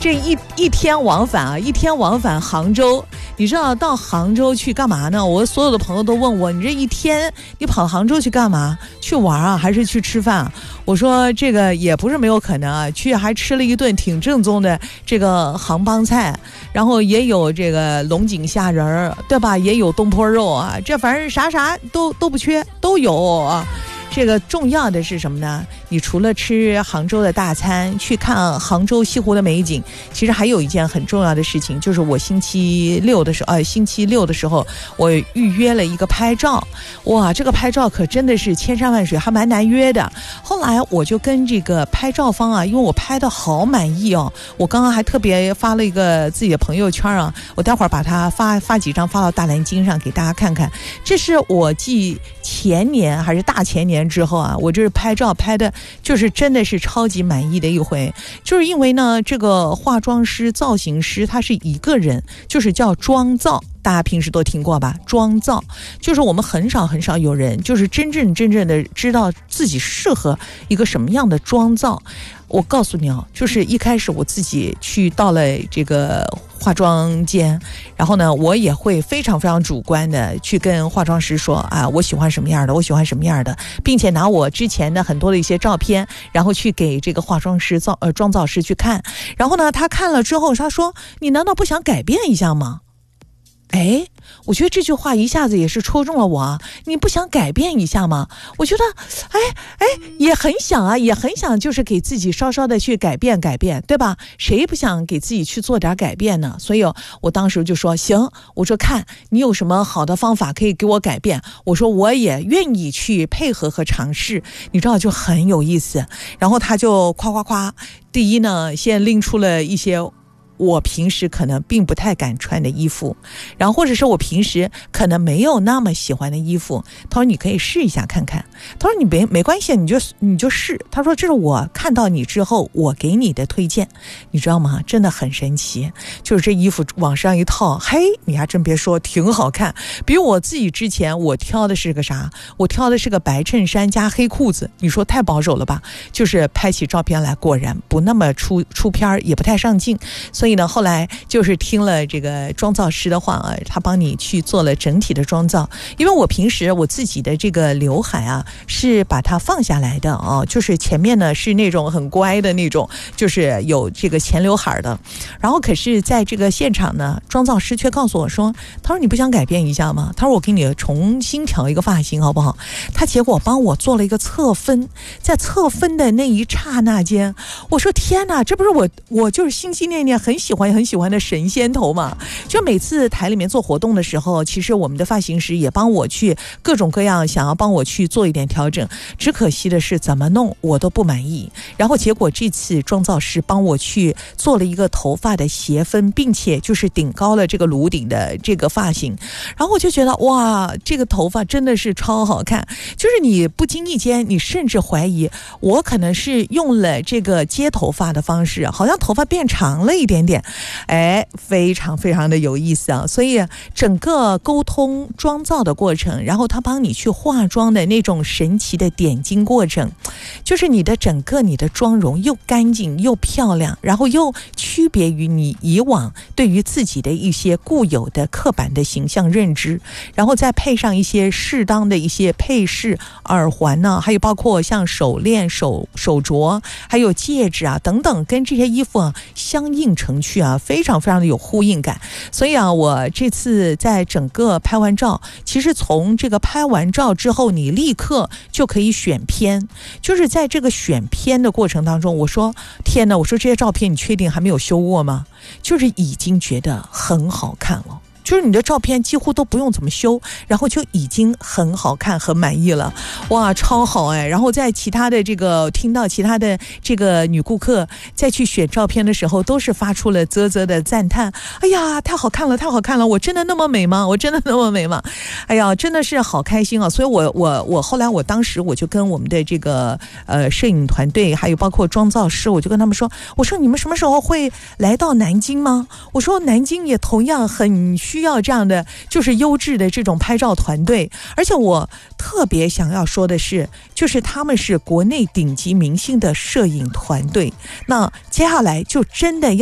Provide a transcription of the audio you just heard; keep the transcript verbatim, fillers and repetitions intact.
这一一天往返啊，一天往返杭州。你知道到杭州去干嘛呢？我所有的朋友都问我，你这一天你跑杭州去干嘛？去玩啊，还是去吃饭啊？我说这个也不是没有可能啊，去还吃了一顿挺正宗的这个杭帮菜，然后也有这个龙井虾仁儿，对吧？也有东坡肉啊，这反正啥啥都都不缺，都有啊。这个重要的是什么呢？你除了吃杭州的大餐，去看杭州西湖的美景，其实还有一件很重要的事情，就是我星期六的时候，呃，星期六的时候，我预约了一个拍照。哇，这个拍照可真的是千山万水，还蛮难约的。后来我就跟这个拍照方啊，因为我拍的好满意哦，我刚刚还特别发了一个自己的朋友圈啊，我待会儿把它发发几张发到大蓝鲸上给大家看看。这是我继前年还是大前年之后啊，我这是拍照拍的就是真的是超级满意的一回。就是因为呢，这个化妆师造型师他是一个人，就是叫妆造，大家平时都听过吧？妆造就是我们很少很少有人就是真正真正的知道自己适合一个什么样的妆造。我告诉你哦，就是一开始我自己去到了这个化妆间，然后呢，我也会非常非常主观的去跟化妆师说啊，我喜欢什么样的，我喜欢什么样的，并且拿我之前的很多的一些照片，然后去给这个化妆师造呃妆造师去看。然后呢，他看了之后，他说：“你难道不想改变一下吗？”哎，我觉得这句话一下子也是戳中了我啊！你不想改变一下吗？我觉得，哎哎，也很想啊，也很想，就是给自己稍稍的去改变改变，对吧？谁不想给自己去做点改变呢？所以我当时就说，行，我说看你有什么好的方法可以给我改变，我说我也愿意去配合和尝试，你知道就很有意思。然后他就夸夸夸，第一呢，先拎出了一些我平时可能并不太敢穿的衣服，然后或者是我平时可能没有那么喜欢的衣服，他说你可以试一下看看，他说你没没关系，你就你就试，他说这是我看到你之后我给你的推荐，你知道吗？真的很神奇，就是这衣服往上一套，嘿，你还真别说挺好看，比我自己之前我挑的是个啥，我挑的是个白衬衫加黑裤子，你说太保守了吧？就是拍起照片来果然不那么出出片，也不太上镜。所以呢，后来就是听了这个妆造师的话啊，他帮你去做了整体的妆造。因为我平时我自己的这个刘海啊，是把它放下来的啊，就是前面呢是那种很乖的那种，就是有这个前刘海的。然后可是在这个现场呢，妆造师却告诉我说，他说你不想改变一下吗？他说我给你重新调一个发型好不好？他结果帮我做了一个侧分，在侧分的那一刹那间，我说天哪，这不是我我就是心心念念很喜欢很喜欢的神仙头嘛。就每次台里面做活动的时候，其实我们的发型师也帮我去各种各样想要帮我去做一点调整，只可惜的是怎么弄我都不满意。然后结果这次妆造师帮我去做了一个头发的斜分，并且就是顶高了这个颅顶的这个发型，然后我就觉得哇，这个头发真的是超好看，就是你不经意间你甚至怀疑我可能是用了这个接头发的方式，好像头发变长了一点点，哎，非常非常的有意思啊。所以整个沟通妆造的过程，然后他帮你去化妆的那种神奇的点睛过程，就是你的整个你的妆容又干净又漂亮，然后又区别于你以往对于自己的一些固有的刻板的形象认知，然后再配上一些适当的一些配饰，耳环呢、啊，还有包括像手链、手手镯，还有戒指啊等等，跟这些衣服啊相映成趣啊，非常非常的有呼应感。所以啊，我这次在整个拍完照，其实从这个拍完照之后，你立刻就可以选片，就是在这个选片的过程当中，我说天哪，我说这些照片你确定还没有修过吗？就是已经觉得很好看了，就是你的照片几乎都不用怎么修，然后就已经很好看很满意了，哇，超好哎！然后在其他的这个听到其他的这个女顾客再去选照片的时候，都是发出了啧啧的赞叹，哎呀，太好看了太好看了，我真的那么美吗？我真的那么美吗？哎呀，真的是好开心啊！所以我我我后来我当时我就跟我们的这个呃摄影团队还有包括妆造师，我就跟他们说，我说你们什么时候会来到南京吗？我说南京也同样很需要这样的就是优质的这种拍照团队，而且我特别想要说的是，就是他们是国内顶级明星的摄影团队，那接下来就真的要